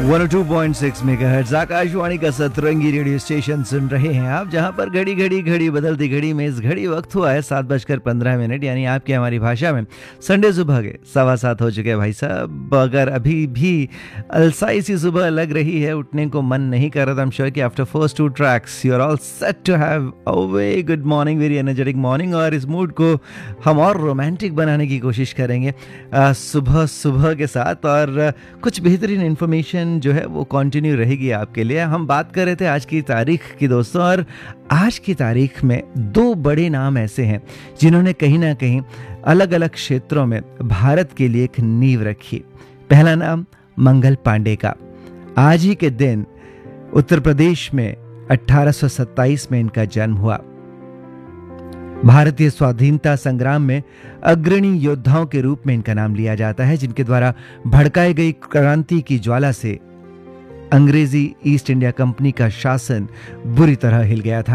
102.6 megahertz Akashvani का सतरंगी radio station सुन रहे हैं आप, जहां पर घड़ी बदलती घड़ी में इस घड़ी वक्त हुआ है 7:15, यानी आपकी हमारी भाषा में संडे सुबह के 7:15 हो चुके हैं भाई साहब। अगर अभी भी अलसाई सी सुबह लग रही है, उठने को मन नहीं कर रहा, आई एम श्योर कि after first 2 tracks you are all set to have a very good morning, very energetic morning. और इस मूड को हम और रोमांटिक बनाने की कोशिश करेंगे सुबह सुबह के साथ, और कुछ बेहतरीन इन्फॉर्मेशन जो है वो कंटिन्यू रहेगी आपके लिए। हम बात कर रहे थे आज की तारीख की दोस्तों, और आज की तारीख में 2 बड़े नाम ऐसे हैं जिन्होंने कहीं ना कहीं अलग अलग क्षेत्रों में भारत के लिए एक नींव रखी। पहला नाम मंगल पांडे का। आज ही के दिन उत्तर प्रदेश में 1827 में इनका जन्म हुआ। भारतीय स्वाधीनता संग्राम में अग्रणी योद्धाओं के रूप में इनका नाम लिया जाता है, जिनके द्वारा भड़काई गई क्रांति की ज्वाला से अंग्रेजी ईस्ट इंडिया कंपनी का शासन बुरी तरह हिल गया था।